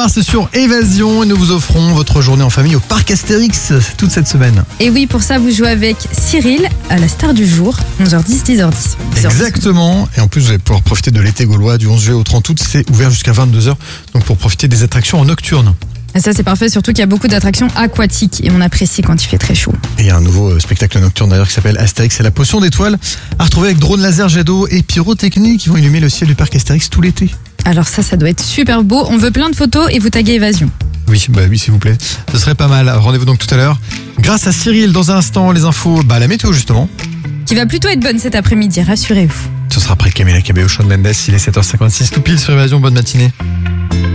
soir, c'est sur Évasion et nous vous offrons votre journée en famille au parc Astérix toute cette semaine. Et oui, pour ça, vous jouez avec Cyril à la star du jour, 11h10, 10h10. Exactement. Et en plus, vous allez pouvoir profiter de l'été gaulois du 11 juillet au 30 août. C'est ouvert jusqu'à 22h. Donc pour profiter des attractions en nocturne. Et ça, c'est parfait, surtout qu'il y a beaucoup d'attractions aquatiques et on apprécie quand il fait très chaud. Et il y a un nouveau spectacle nocturne d'ailleurs qui s'appelle Astérix et la potion d'étoiles, à retrouver avec drone laser, jet d'eau et pyrotechnie qui vont illuminer le ciel du parc Astérix tout l'été. Alors ça doit être super beau. On veut plein de photos et vous taguez Évasion. Oui, s'il vous plaît. Ce serait pas mal. Rendez-vous donc tout à l'heure. Grâce à Cyril, dans un instant, les infos, la météo justement. Qui va plutôt être bonne cet après-midi, rassurez-vous. Ce sera après Camila Cabello, Shawn Mendes. Il est 7h56 tout pile sur Évasion. Bonne matinée.